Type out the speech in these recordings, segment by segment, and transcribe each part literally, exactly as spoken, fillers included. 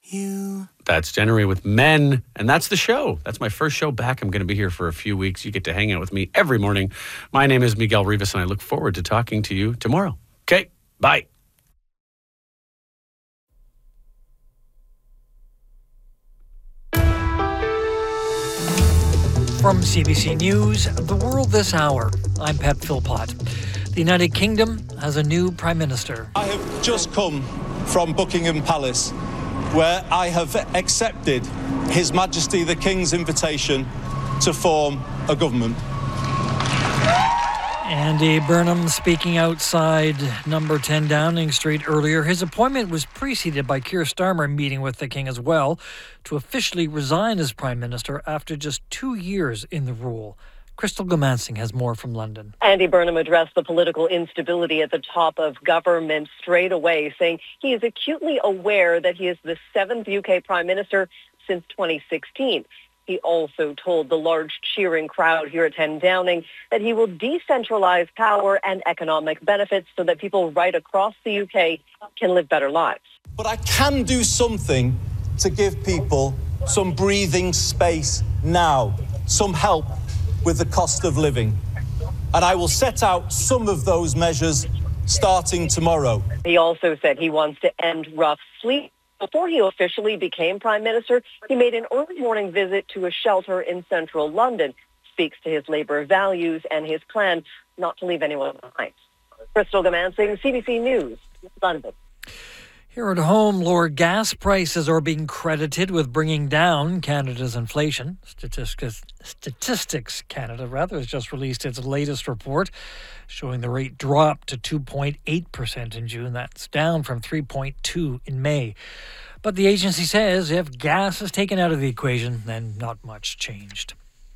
You. That's January with Men, and that's the show. That's my first show back. I'm going to be here for a few weeks. You get to hang out with me every morning. My name is Miguel Rivas, and I look forward to talking to you tomorrow. Okay, bye. From C B C News, The World This Hour, I'm Pat Philpott. The United Kingdom has a new Prime Minister. I have just come from Buckingham Palace, where I have accepted His Majesty the King's invitation to form a government. Andy Burnham speaking outside number ten Downing Street earlier. His appointment was preceded by Keir Starmer meeting with the King as well to officially resign as Prime Minister after just two years in the role. Crystal Gamansing has more from London. Andy Burnham addressed the political instability at the top of government straight away, saying he is acutely aware that he is the seventh U K Prime Minister since twenty sixteen. He also told the large cheering crowd here at ten Downing that he will decentralise power and economic benefits so that people right across the U K can live better lives. But I can do something to give people some breathing space now, some help with the cost of living. And I will set out some of those measures starting tomorrow. He also said he wants to end rough sleep. Before he officially became Prime Minister, he made an early morning visit to a shelter in central London, speaks to his Labour values and his plan not to leave anyone behind. Crystal Gamansing, C B C News, London. Here at home, lower gas prices are being credited with bringing down Canada's inflation. Statistics, Statistics Canada, rather, has just released its latest report, showing the rate dropped to two point eight percent in June. That's down from three point two in May. But the agency says if gas is taken out of the equation, then not much changed.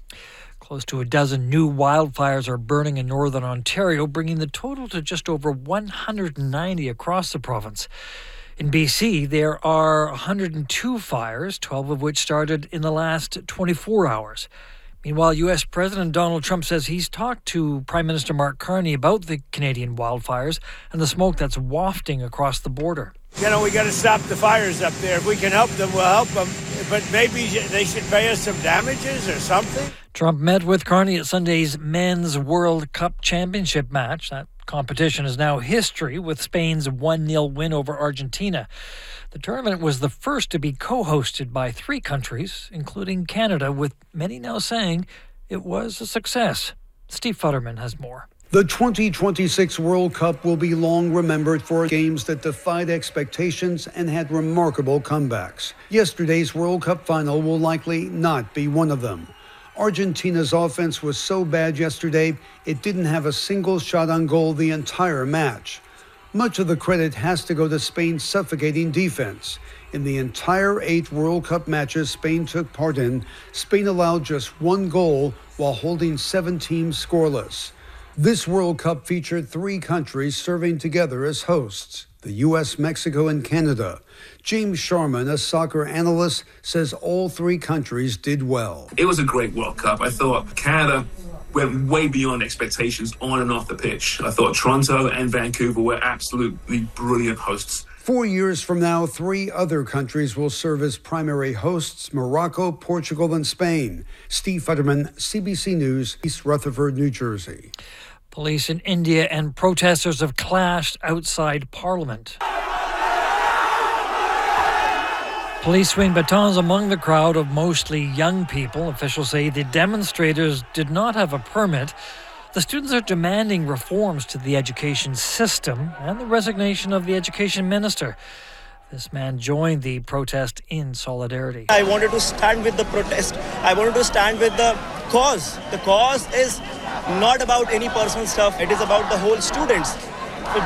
Close to a dozen new wildfires are burning in northern Ontario, bringing the total to just over one hundred ninety across the province. In B C, there are one hundred two fires, twelve of which started in the last twenty-four hours. Meanwhile, U S President Donald Trump says he's talked to Prime Minister Mark Carney about the Canadian wildfires and the smoke that's wafting across the border. You know, we got to stop the fires up there. If we can help them, we'll help them. But maybe they should pay us some damages or something. Trump met with Carney at Sunday's Men's World Cup Championship match. That competition is now history with Spain's one nil win over Argentina. The tournament was the first to be co-hosted by three countries, including Canada, with many now saying it was a success. Steve Futterman has more. The twenty twenty-six World Cup will be long remembered for games that defied expectations and had remarkable comebacks. Yesterday's World Cup final will likely not be one of them. Argentina's offense was so bad yesterday, it didn't have a single shot on goal the entire match. Much of the credit has to go to Spain's suffocating defense. In the entire eight World Cup matches Spain took part in, Spain allowed just one goal while holding seven teams scoreless. This World Cup featured three countries serving together as hosts, the U S, Mexico, and Canada. James Sharman, a soccer analyst, says all three countries did well. It was a great World Cup. I thought Canada went way beyond expectations on and off the pitch. I thought Toronto and Vancouver were absolutely brilliant hosts. Four years from now, three other countries will serve as primary hosts: Morocco, Portugal, and Spain. Steve Futterman, C B C News, East Rutherford, New Jersey. Police in India and protesters have clashed outside Parliament. Police swing batons among the crowd of mostly young people. Officials say the demonstrators did not have a permit. The students are demanding reforms to the education system and the resignation of the education minister. This man joined the protest in solidarity. I wanted to stand with the protest. I wanted to stand with the cause. The cause is not about any personal stuff. It is about the whole students.